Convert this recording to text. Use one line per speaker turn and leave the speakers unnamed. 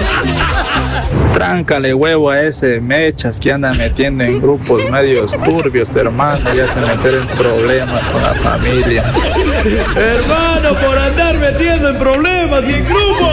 Tráncale huevo a ese Mechas que anda metiendo en grupos medios turbios, hermano, ya se meter en problemas con la familia.
Hermano, por andar metiendo en problemas y en grupos.